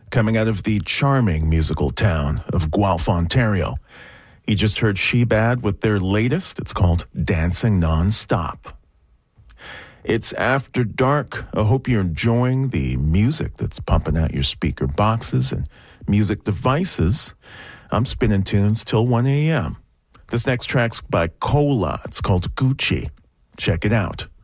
coming out of the charming musical town of Guelph, Ontario. You just heard She-Bad with their latest. It's called Dancing Non-Stop. It's after dark. I hope you're enjoying the music that's pumping out your speaker boxes and music devices. I'm spinning tunes till 1 a.m. This next track's by Cola. It's called Gucci. Check it out.